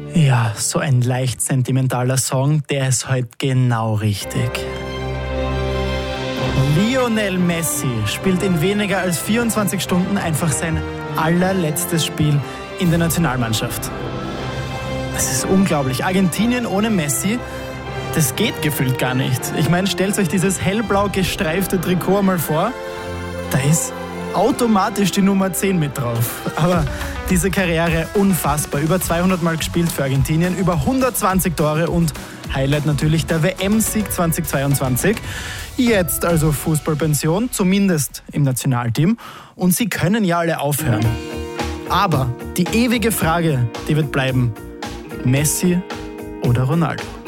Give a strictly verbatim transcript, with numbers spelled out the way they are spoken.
Ja, so ein leicht sentimentaler Song, der ist heute genau richtig. Lionel Messi spielt in weniger als vierundzwanzig Stunden einfach sein allerletztes Spiel in der Nationalmannschaft. Das ist unglaublich. Argentinien ohne Messi, das geht gefühlt gar nicht. Ich meine, stellt euch dieses hellblau gestreifte Trikot mal vor. Da ist automatisch die Nummer zehn mit drauf. Aber diese Karriere unfassbar. Über zweihundert Mal gespielt für Argentinien, über hundertzwanzig Tore und Highlight natürlich der W M-Sieg zweitausendzweiundzwanzig. Jetzt also Fußballpension, zumindest im Nationalteam. Und sie können ja alle aufhören. Aber die ewige Frage, die wird bleiben: Messi oder Ronaldo?